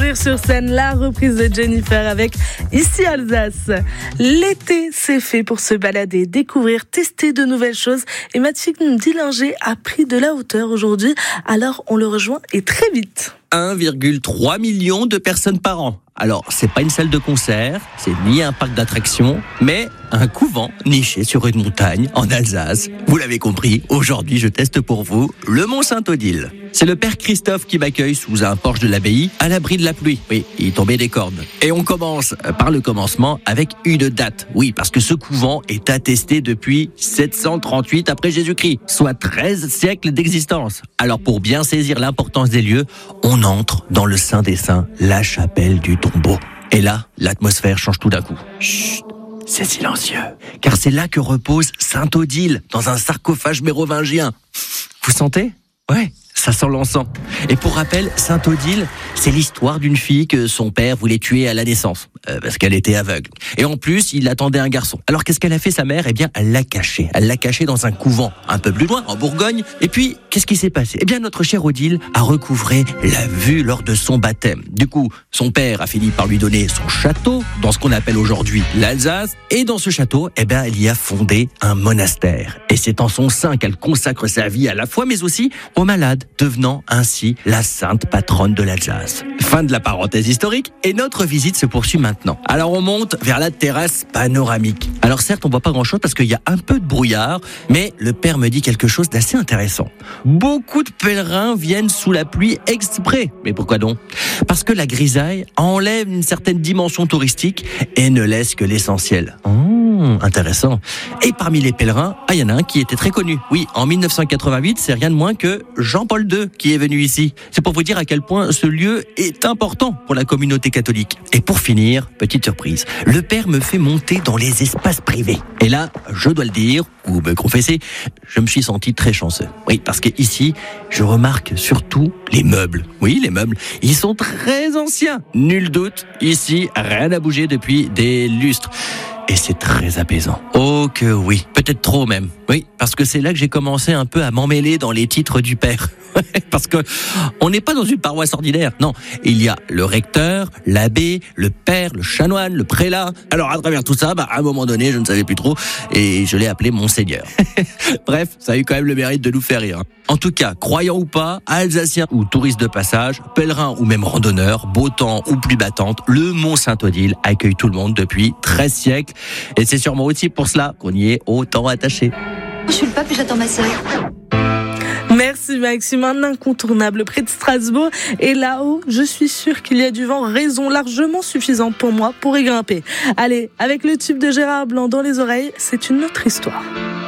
découvrir sur scène la reprise de Jennifer avec Ici Alsace. L'été, c'est fait pour se balader, découvrir, tester de nouvelles choses. Et Mathilde Dillinger a pris de la hauteur aujourd'hui. Alors, on le rejoint et très vite. 1,3 million de personnes par an. Alors, c'est pas une salle de concert, c'est ni un parc d'attractions, mais un couvent niché sur une montagne en Alsace. Vous l'avez compris, aujourd'hui je teste pour vous le Mont Saint-Odile. C'est le père Christophe qui m'accueille sous un porche de l'abbaye, à l'abri de la pluie. Oui, il tombait des cordes. Et on commence par le commencement avec une date. Oui, parce que ce couvent est attesté depuis 738 après Jésus-Christ, soit 13 siècles d'existence. Alors pour bien saisir l'importance des lieux, on entre dans le Saint des Saints, la chapelle du Tombeau. Et là, l'atmosphère change tout d'un coup. Chut, c'est silencieux, car c'est là que repose Saint-Odile, dans un sarcophage mérovingien. Vous sentez ? Ouais, ça sent l'encens. Et pour rappel, Saint-Odile, c'est l'histoire d'une fille que son père voulait tuer à la naissance, parce qu'elle était aveugle. Et en plus, il attendait un garçon. Alors qu'est-ce qu'elle a fait, sa mère ? Eh bien, elle l'a caché. Elle l'a caché dans un couvent, un peu plus loin, en Bourgogne. Et puis, qu'est-ce qui s'est passé ? Eh bien, notre chère Odile a recouvré la vue lors de son baptême. Du coup, son père a fini par lui donner son château, dans ce qu'on appelle aujourd'hui l'Alsace. Et dans ce château, eh bien, elle y a fondé un monastère. Et c'est en son sein qu'elle consacre sa vie à la foi, mais aussi aux malades, devenant ainsi la sainte patronne de l'Alsace. Fin de la parenthèse historique, et notre visite se poursuit maintenant. Alors on monte vers la terrasse panoramique. Alors certes, on voit pas grand-chose parce qu'il y a un peu de brouillard, mais le père me dit quelque chose d'assez intéressant. Beaucoup de pèlerins viennent sous la pluie exprès. Mais pourquoi donc ? Parce que la grisaille enlève une certaine dimension touristique et ne laisse que l'essentiel. Intéressant. Et parmi les pèlerins, il y en a un qui était très connu. Oui, en 1988, c'est rien de moins que Jean-Paul II qui est venu ici. C'est pour vous dire à quel point ce lieu est important pour la communauté catholique. Et pour finir, petite surprise, le père me fait monter dans les espaces privés. Et là, je dois le dire, ou me confesser, je me suis senti très chanceux. Oui, parce que ici, je remarque surtout les meubles. Oui, les meubles, ils sont très anciens. Nul doute, ici, rien n'a bougé depuis des lustres. Et c'est très apaisant. Oh que oui, peut-être trop même. Oui, parce que c'est là que j'ai commencé un peu à m'emmêler dans les titres du père. Parce que on n'est pas dans une paroisse ordinaire. Non, il y a le recteur, l'abbé, le père, le chanoine, le prélat. Alors à travers tout ça, à un moment donné, je ne savais plus trop et je l'ai appelé Monseigneur. Bref, ça a eu quand même le mérite de nous faire rire. En tout cas, croyant ou pas, alsacien ou touriste de passage, pèlerin ou même randonneur, beau temps ou pluie battante, le Mont Saint-Odile accueille tout le monde depuis 13 siècles. Et c'est sûrement aussi pour cela qu'on y est autant attaché. Je suis le pape et j'attends ma sœur. Merci Maxime, un incontournable près de Strasbourg. Et là-haut, je suis sûre qu'il y a du vent, raison largement suffisante pour moi pour y grimper. Allez, avec le tube de Gérard Blanc dans les oreilles, c'est une autre histoire.